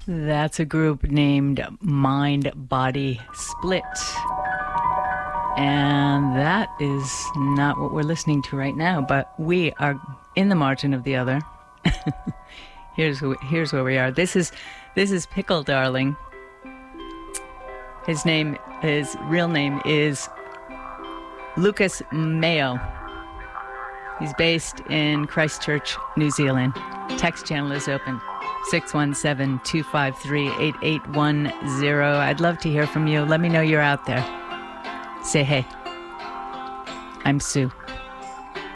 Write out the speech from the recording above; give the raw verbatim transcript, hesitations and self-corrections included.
That's a group named Mind Body Split. And that is not what we're listening to right now, but we are in the margin of the other. here's who, here's where we are. This is this is Pickle Darling. His name, his real name is Lucas Mayo. He's based in Christchurch, New Zealand. Text channel is open. six one seven, two five three, eight eight one zero. I'd love to hear from you. Let me know you're out there. Say hey. I'm Sue.